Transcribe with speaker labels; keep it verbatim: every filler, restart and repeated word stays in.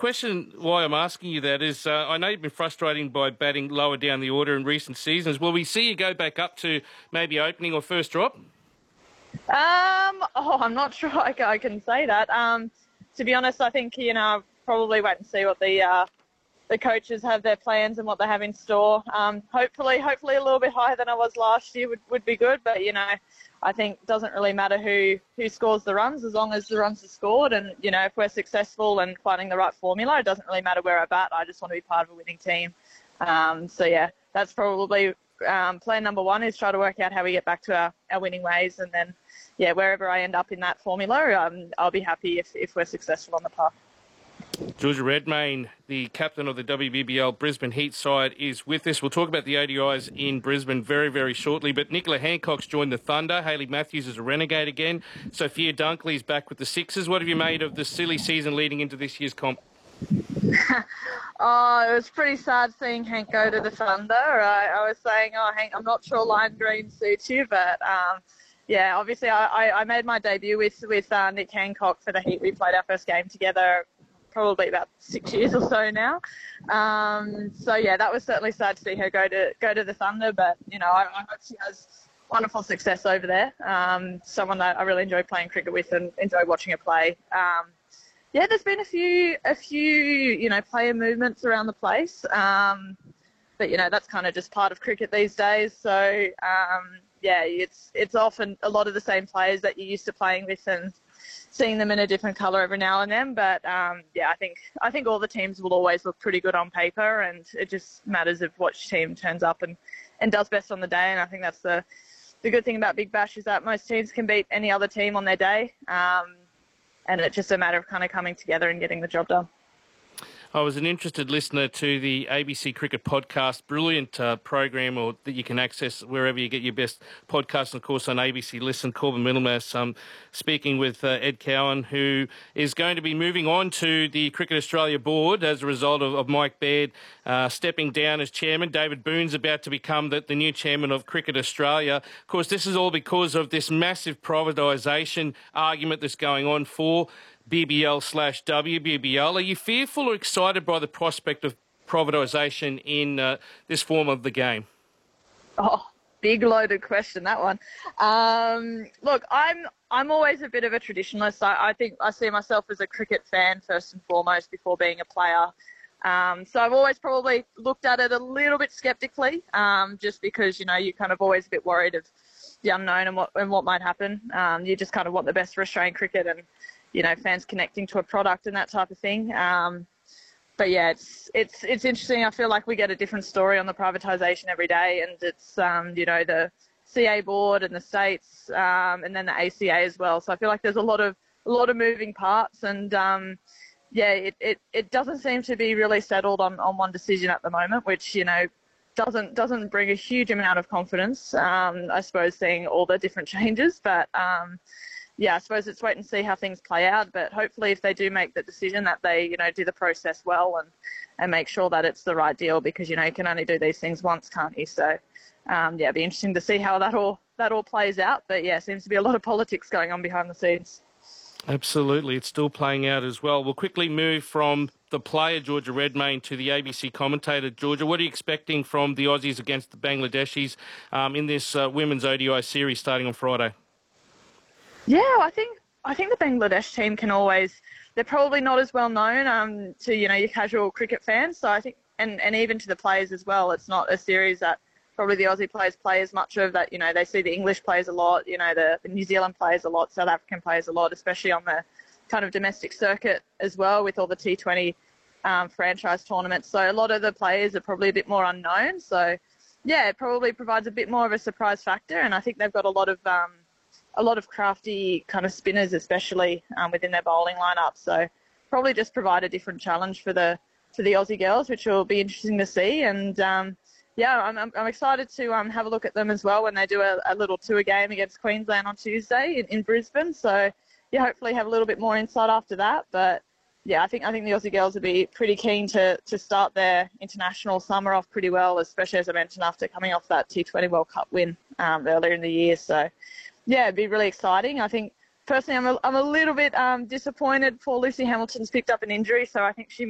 Speaker 1: question why I'm asking you that is uh, I know you've been frustrating by batting lower down the order in recent seasons. Will we see you go back up to maybe opening or first drop?
Speaker 2: Um, oh, I'm not sure I, ca- I can say that. Um, to be honest, I think, you know, probably wait and see what the uh, the coaches have their plans and what they have in store. Um, hopefully, hopefully a little bit higher than I was last year would, would be good. But, you know, I think it doesn't really matter who, who scores the runs as long as the runs are scored. And, you know, if we're successful and finding the right formula, it doesn't really matter where I bat. I just want to be part of a winning team. Um, so, yeah, that's probably um, plan number one is try to work out how we get back to our, our winning ways. And then, yeah, wherever I end up in that formula, um, I'll be happy if, if we're successful on the path.
Speaker 1: Georgia Redmayne, the captain of the W B B L Brisbane Heat side, is with us. We'll talk about the O D Is in Brisbane very, very shortly. But Nicola Hancock's joined the Thunder. Hayley Matthews is a renegade again. Sophia Dunkley's back with the Sixers. What have you made of the silly season leading into this year's comp?
Speaker 2: Oh, it was pretty sad seeing Hank go to the Thunder. I, I was saying, oh, Hank, I'm not sure lime green suits you, but um, yeah, obviously I, I, I made my debut with, with uh, Nick Hancock for the Heat. We played our first game together probably about six years or so now. Um, so yeah, that was certainly sad to see her go to go to the Thunder. But you know, I, I hope she has wonderful success over there. Um, someone that I really enjoy playing cricket with and enjoy watching her play. Um, yeah, there's been a few a few you know player movements around the place. Um, but you know that's kind of just part of cricket these days. So um, yeah, it's it's often a lot of the same players that you're used to playing with and seeing them in a different colour every now and then. But um, yeah, I think I think all the teams will always look pretty good on paper, and it just matters of which team turns up and, and does best on the day. And I think that's the the good thing about Big Bash is that most teams can beat any other team on their day, um, and it's just a matter of kind of coming together and getting the job done.
Speaker 1: I was an interested listener to the A B C Cricket Podcast, brilliant uh, program or that you can access wherever you get your best podcasts, and of course on A B C Listen. Corbin Middlemass um, speaking with uh, Ed Cowan, who is going to be moving on to the Cricket Australia board as a result of, of Mike Baird uh, stepping down as chairman. David Boone's about to become the, the new chairman of Cricket Australia. Of course, this is all because of this massive privatisation argument that's going on for B B L slash W B B L. Are you fearful or excited by the prospect of privatisation in uh, this form of the game?
Speaker 2: Oh, big loaded question, that one. Um, look, I'm I'm always a bit of a traditionalist. I, I think I see myself as a cricket fan first and foremost before being a player. Um, so I've always probably looked at it a little bit sceptically, um, just because, you know, you're kind of always a bit worried of the unknown and what and what might happen. Um, you just kind of want the best for Australian cricket and, you know, fans connecting to a product and that type of thing. Um, but yeah, it's it's it's interesting. I feel like we get a different story on the privatisation every day, and it's um, you know the C A board and the states, um, and then the A C A as well. So I feel like there's a lot of a lot of moving parts, and um, yeah, it, it, it doesn't seem to be really settled on, on one decision at the moment, which you know doesn't doesn't bring a huge amount of confidence. Um, I suppose seeing all the different changes, but. Um, Yeah, I suppose it's wait and see how things play out. But hopefully if they do make the decision that they, you know, do the process well and, and make sure that it's the right deal, because, you know, you can only do these things once, can't you? So, um, yeah, it'd be interesting to see how that all, that all plays out. But, yeah, seems to be a lot of politics going on behind the scenes.
Speaker 1: Absolutely. It's still playing out as well. We'll quickly move from the player, Georgia Redmayne, to the A B C commentator. Georgia, what are you expecting from the Aussies against the Bangladeshis um, in this uh, women's O D I series starting on Friday?
Speaker 2: Yeah, I think I think the Bangladesh team can always. They're probably not as well known um, to you know your casual cricket fans. So I think, and, and even to the players as well. It's not a series that probably the Aussie players play as much of. That you know they see the English players a lot. You know the, the New Zealand players a lot, South African players a lot, especially on the kind of domestic circuit as well with all the T twenty um, franchise tournaments. So a lot of the players are probably a bit more unknown. So yeah, it probably provides a bit more of a surprise factor. And I think they've got a lot of um, a lot of crafty kind of spinners, especially um, within their bowling lineup. So probably just provide a different challenge for the for the Aussie girls, which will be interesting to see. And um, yeah, I'm, I'm I'm excited to um, have a look at them as well when they do a, a little tour game against Queensland on Tuesday in, in Brisbane. So yeah, hopefully have a little bit more insight after that. But yeah, I think I think the Aussie girls will be pretty keen to to start their international summer off pretty well, especially as I mentioned after coming off that T twenty World Cup win um, earlier in the year. So. Yeah, it'd be really exciting. I think, personally, I'm a, I'm a little bit um, disappointed. Poor Lucy Hamilton's picked up an injury, so I think she